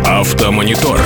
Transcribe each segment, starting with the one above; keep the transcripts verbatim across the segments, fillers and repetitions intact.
Автомонитор.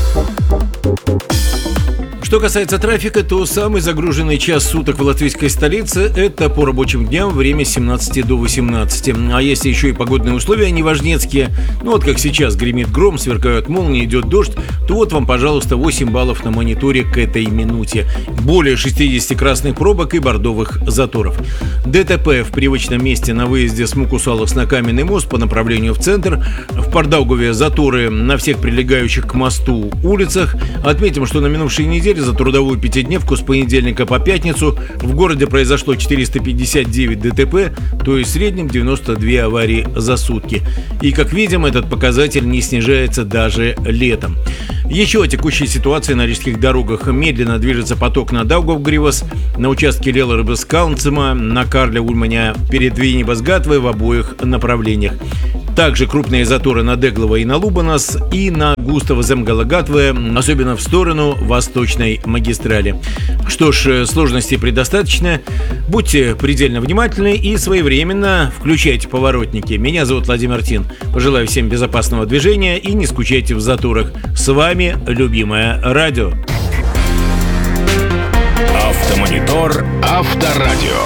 Что касается трафика, то самый загруженный час суток в латвийской столице – это по рабочим дням время с семнадцати до восемнадцати. А если еще и погодные условия неважнецкие, ну вот как сейчас гремит гром, сверкают молнии, идет дождь, то вот вам, пожалуйста, восемь баллов на мониторе к этой минуте. Более шестидесяти красных пробок и бордовых заторов. ДТП в привычном месте на выезде с Мукусалос на Каменный мост по направлению в центр. В Пардаугове заторы на всех прилегающих к мосту улицах. Отметим, что на минувшей неделе за трудовую пятидневку с понедельника по пятницу в городе произошло четыреста пятьдесят девять ДТП, то есть в среднем девяносто две аварии за сутки. И, как видим, этот показатель не снижается даже летом. Еще о текущей ситуации на рижских дорогах. Медленно движется поток на Даугавгривас, на участке Леларыбас-Калнцима, на Карля-Ульманя перед Виннибас-Гатвой в обоих направлениях. Также крупные заторы на Деглова и на Лубанас, и на Густаво-Земгала-Гатве, особенно в сторону восточной магистрали. Что ж, сложностей предостаточно. Будьте предельно внимательны и своевременно включайте поворотники. Меня зовут Владимир Тин. Пожелаю всем безопасного движения и не скучайте в заторах. С вами любимое радио. Автомонитор Авторадио.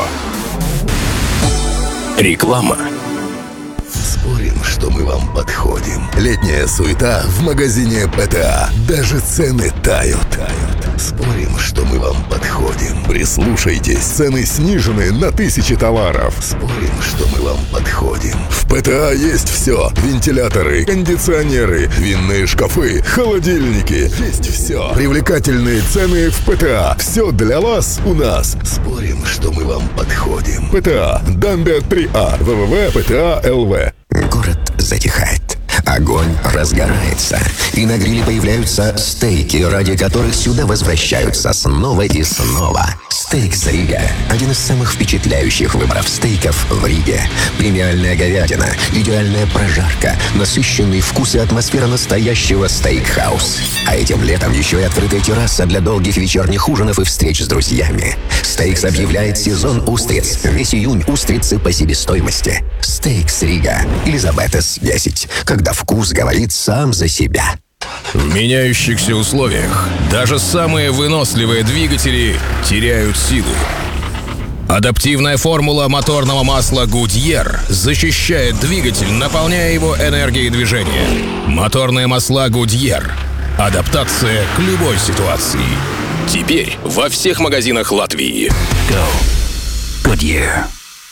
Реклама. Спорим, что мы вам подходим. Летняя суета в магазине ПТА. Даже цены тают. тают. Спорим, что мы вам подходим. Прислушайтесь, цены снижены на тысячи товаров. Спорим, что мы вам подходим. В ПТА есть все. Вентиляторы, кондиционеры, винные шкафы, холодильники. Есть все. Привлекательные цены в ПТА. Все для вас у нас. Спорим, что мы вам подходим. ПТА. Дамбе три А. вэ вэ вэ точка пэ тэ а точка эл вэ. Город затихает, огонь разгорается, и на гриле появляются стейки, ради которых сюда возвращаются снова и снова. Стейкс Рига – один из самых впечатляющих выборов стейков в Риге. Премиальная говядина, идеальная прожарка, насыщенный вкус и атмосфера настоящего стейкхаус. А этим летом еще и открытая терраса для долгих вечерних ужинов и встреч с друзьями. Стейкс объявляет сезон устриц. Весь июнь устрицы по себестоимости. Стейкс Рига. Элизабетес десять. Когда вкус говорит сам за себя. В меняющихся условиях даже самые выносливые двигатели теряют силу. Адаптивная формула моторного масла Goodyear защищает двигатель, наполняя его энергией движения. Моторные масла Goodyear. Адаптация к любой ситуации. Теперь во всех магазинах Латвии. Go. Goodyear.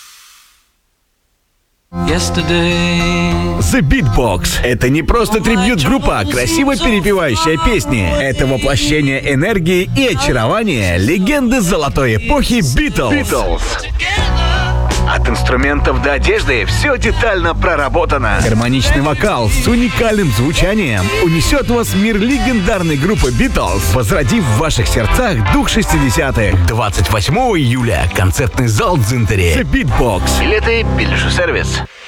The Beatbox — это не просто трибьют-группа, красиво перепевающая песни. Это воплощение энергии и очарования легенды золотой эпохи Beatles. От инструментов до одежды все детально проработано. Гармоничный вокал с уникальным звучанием унесет вас в мир легендарной группы Beatles, возродив в ваших сердцах дух шестидесятых. двадцать восьмого июля концертный зал Дзинтери. The Beatbox. Билеты, билетный сервис.